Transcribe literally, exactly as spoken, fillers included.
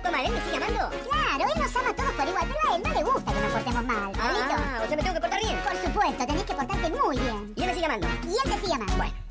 porto mal, ¿él me sigue amando? Claro, él nos ama a todos por igual, pero a él no le gusta que nos portemos mal, Pablito. Ah, o sea, me tengo que portar bien. Por supuesto, tenés que portarte muy bien. Y él me sigue amando. Y él te sigue amando. Bueno.